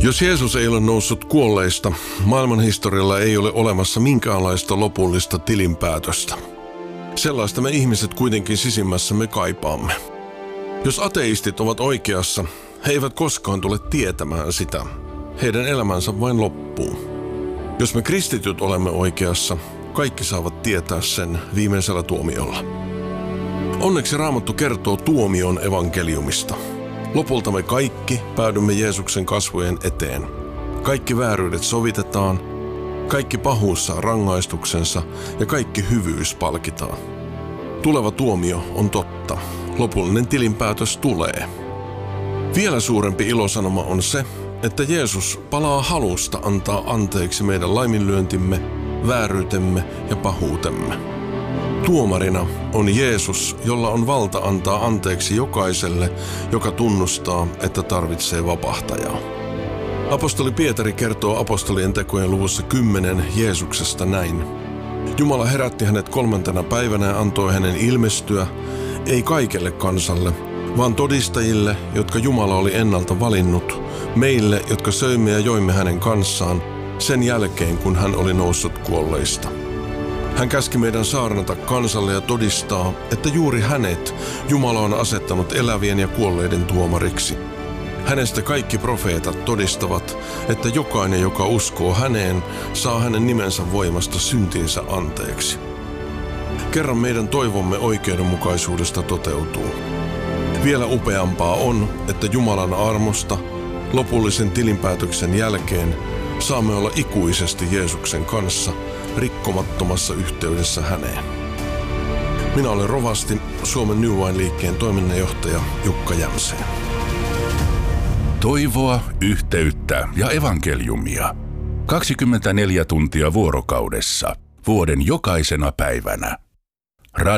Jos Jeesus ei ole noussut kuolleista, maailmanhistorialla ei ole olemassa minkäänlaista lopullista tilinpäätöstä. Sellaista me ihmiset kuitenkin sisimmässämme kaipaamme. Jos ateistit ovat oikeassa, he eivät koskaan tule tietämään sitä. Heidän elämänsä vain loppuu. Jos me kristityt olemme oikeassa, kaikki saavat tietää sen viimeisellä tuomiolla. Onneksi Raamattu kertoo tuomion evankeliumista. Lopulta me kaikki päädymme Jeesuksen kasvojen eteen. Kaikki vääryydet sovitetaan, kaikki pahuus saa rangaistuksensa ja kaikki hyvyys palkitaan. Tuleva tuomio on totta. Lopullinen tilinpäätös tulee. Vielä suurempi ilosanoma on se, että Jeesus palaa halusta antaa anteeksi meidän laiminlyöntimme, vääryytemme ja pahuutemme. Tuomarina on Jeesus, jolla on valta antaa anteeksi jokaiselle, joka tunnustaa, että tarvitsee vapahtajaa. Apostoli Pietari kertoo apostolien tekojen luvussa 10 Jeesuksesta näin. Jumala herätti hänet 3. päivänä ja antoi hänen ilmestyä, ei kaikelle kansalle, vaan todistajille, jotka Jumala oli ennalta valinnut, meille, jotka söimme ja joimme hänen kanssaan, sen jälkeen kun hän oli noussut kuolleista. Hän käski meidän saarnata kansalle ja todistaa, että juuri hänet Jumala on asettanut elävien ja kuolleiden tuomariksi. Hänestä kaikki profeetat todistavat, että jokainen, joka uskoo häneen, saa hänen nimensä voimasta syntinsä anteeksi. Kerran meidän toivomme oikeudenmukaisuudesta toteutuu. Vielä upeampaa on, että Jumalan armosta lopullisen tilinpäätöksen jälkeen saamme olla ikuisesti Jeesuksen kanssa rikkomattomassa yhteydessä häneen. Minä olen rovasti, Suomen New Wine-liikkeen toiminnanjohtaja Jukka Jämseen. Toivoa, yhteyttä ja evankeliumia. 24 tuntia vuorokaudessa, vuoden jokaisena päivänä.